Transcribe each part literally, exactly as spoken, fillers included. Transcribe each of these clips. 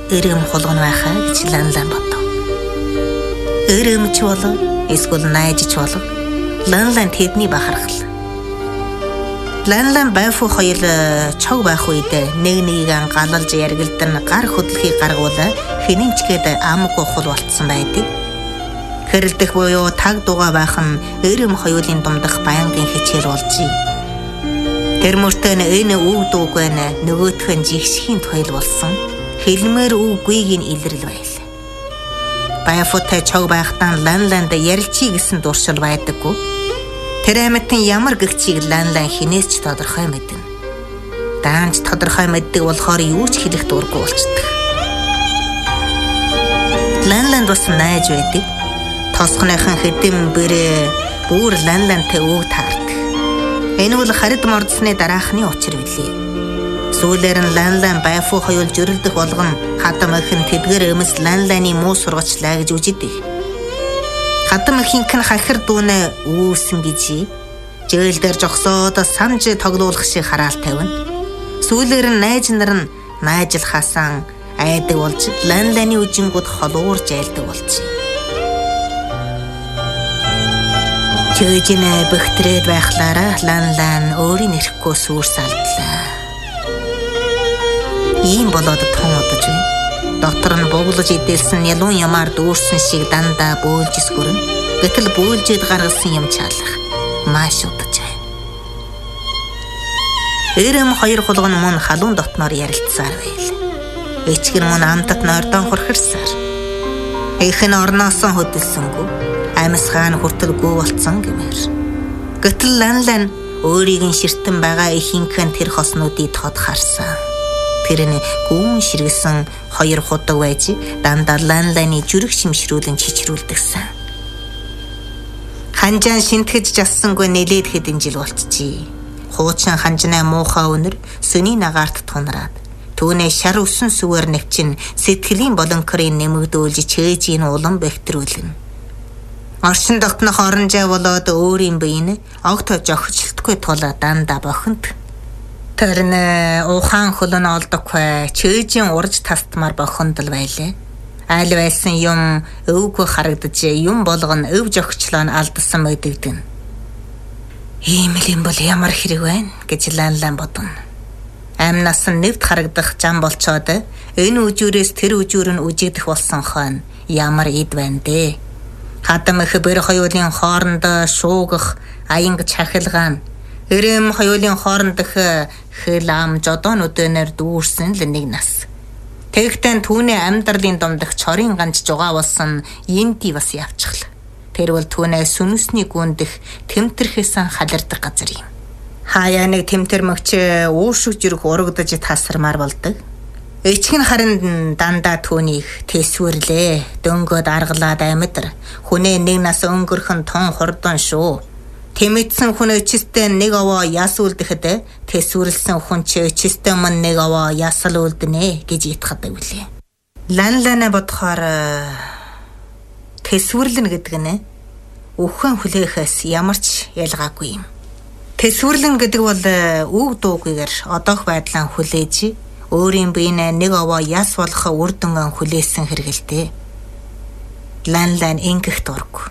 эрэм хулгана байхаа гэж Ланлан бодов. Эрэмч болов эсвэл найжч болов Ланлан тэдний бахархал. Ланлан Байфу хоёул чог байх үед нэг нэгийг галалж яргэлдэн гар хөдлөхийг гаргуулаа хинэнчгээд амгүй хул болцсон байдаг. Хэрэлдэх буюу таг дугаа байх нь эрэм хоёулын дундах байнгын хичээл болжээ. Тэр мөртөө энэ үг дуугүй нь нөгөөх нь жигшхийн туйл болсон. Хэлмээр үгүйг нь илрэл байл. Байфутай чог байхдаа Ланланд ярилцъя гэсэн дуршил байдаггүй. Тэр амьтан ямар гэгчийг Ланлан хинээс ч тодорхой мэднэ. Даанч тодорхой мэддэг болохоор юу ч хэлэх дургүй болчдөг. Ланланд бас найж байдаг. Тосхныхан хэдэм бэрээ бүр Ланлантай үг таардаг. Энэ бол харид мордсны дараахны учир билээ. Сүүлээр нь Ланлан Байфу хоёул жөрөлдөх болгон хадам ихэн тэдгэр өмс Ланланы муу сургачлаа гэж үжидэг. Хадам ихэнх нь хахир дүүнэ үүсэн гэж жээл дээр жогсоод санж тоглуулах шиг хараал тавина. Сүүлээр нь найз нар нь найжлахаасан айдаг болж Ланланы үжингүүд холуурж айлдаг болжээ. Чөжинэ бөхтрээд байхлаараа Ланлан өөрийн эрэхгүй сүрс алдлаа. Ийм болоод тун удаж байна. Доктор нь буглаж идэлсэн ялуун ямаар дүүрсэн шиг дандаа бөөлж эсгүрэн. Гэтэл бөөлжөд гаргасан юм чаалах маш удаж байна. Эрэм хоёр хулган мөн халуун дотноор ярилцсаар байл. Эчгэр мөн амтат нойрдон хурхирсаар. Их нь орноосоо хөдөлсөнгүү. Амьсгаан хүртэлгүй болцсон гэмээр. Гэтэл Ланлан өөрийг нь ширтэн байгаа ихэнхэн тэр хоснуудыг тод харсан. Тэр нь гүүн ширгэсэн хоёр худаг байж дандаа Ланланы зүрх шимшрүүлэн чичрүүлдэгсэн. Ханжаан шинтгэж жассангүй нэлээд хэдэн жил болчихжээ. Хуучин ханжнаа муухай өнөр сөний нагаарт тунраад түүнээ шар өсөн сүгээр навчин сэтгэлийн болонкорын нэмэгдүүлж чэжийн улам бэхтрүүлэн. Орчин тогтнох оронжаа болоод өөрийн биеийн огт жогчлтгүй тул дандаа бохинд. Тэр нэ ухаан хөлн олдохгүй чэжийн урж тастмаар бохондол байлээ. Айл байсан юм өвгөө харагдаж юм болгоно өв жогчлоо нь алдсан мэдэгдэн. Ийм л юм бол ямар хэрэг байна гэж Ланлан бодно. Амнаас нь нэвт харагдах зам болчоод энэ үжүүрээс тэр үжүүр нь үжигдэх болсон хойно ямар эд байна дээ. Хадам их бэр хоёулын хоорондоо шуугах аянг чахилгаан эрэм хоёулын хоорондох хэл ам жодоонуудээр дүүрсэн л нэг нас. Тэгтэн түүний амьдралын домдох чорын ганц жугаа болсон Йенти бас явчихлаа. Тэр бол түүнээ сүнүсний гүндэх тэмтэрхээсэн халардаг газар юм. Хаяа нэг тэмтэр мөгч уушиг жүрх урагдаж тасармаар болдог. Эчгэн харин дандаа түүнийг тэсвэрлээ. Дөнгөд аргалаад амьдар. Хүнээ нэг нас өнгөрхөн тун хурдан шүү. Тэмэтсэн хүн өчистэ нэг овоо яс үлдэхэд тэсвэрлсэн хүн ч өчистэ мөн нэг овоо ясал үлдэнэ гэж итгадаг үлээ. Ланлана бодохоор тэсвэрлэн гэдэг нь өхөн хүлээхээс ямар ч ялгаагүй юм. Тэсвэрлэн гэдэг бол үг дуугүйгээр одоох байдлаа хүлээж өөрийн биенээ нэг овоо яс болох үр дүнгээ хүлээсэн хэрэгэлтэй. Ланлан ингэх дурггүй.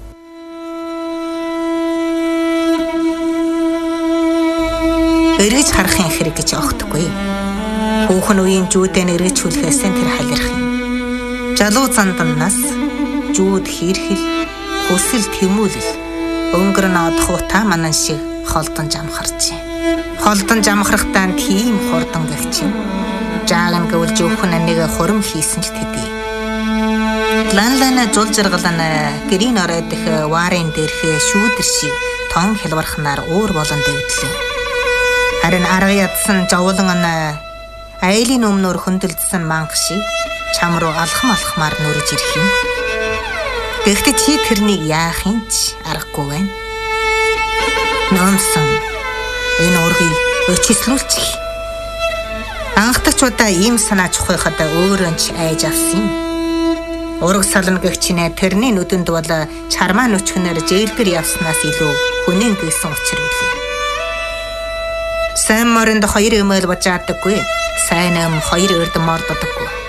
Эргэж харахын хэрэг гэж огтгүй. Хүүхэн үеийн жүүдэн эргэж хүлхээс тэр халирх юм. Жалуу зандамнаас жүүд хийрхэл, хүсэл тэмүүлэл өнгөрн одохуутаа манан шиг холдон жамхарч. Холдон жамхрахтаа тийм хурдан гэгч. Жааган гэвэл жөөхөн нэг хурим хийсэн л тэдий. Ланлана жул жаргалана гэрийн оройдох варын дээрх шүүдэр шиг тон хэлбархнаар уур болон дэвдлээ. Харин арга ядсан жовлон ана айлын өмнөр хөндөлдсөн манх шиг чам руу алхам алхмаар нүрж ирэх юм. Гэхдээ чи тэрнийг яах юм ч аргагүй байна. Нонсон энэ ургийг өчислүүлчих. Анхдагчудаа ийм санаа чухайхад өөрөө ч айж авсан юм. Ураг сална гэгчнээ тэрний нүдэнд бол чармаа нүчгнээр жээлгэр явснаас илүү хүнэн гэсэн учир билээ. Сайн моринд хоёр юм л бажаадаггүй. Сайн юм хоёр өрд мордодоггүй.